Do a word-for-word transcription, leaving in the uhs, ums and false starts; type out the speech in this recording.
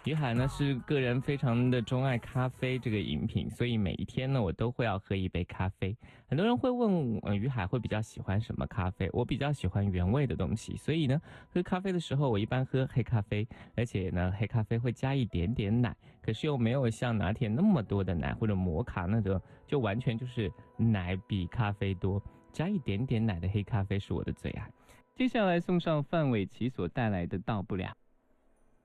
于海呢是个人非常的钟爱咖啡这个饮品，所以每一天呢我都会要喝一杯咖啡。很多人会问，呃，于海会比较喜欢什么咖啡？我比较喜欢原味的东西，所以呢，喝咖啡的时候我一般喝黑咖啡，而且呢，黑咖啡会加一点点奶，可是又没有像拿铁那么多的奶，或者摩卡那种，就完全就是奶比咖啡多，加一点点奶的黑咖啡是我的最爱。接下来送上范玮琪所带来的《到不了》。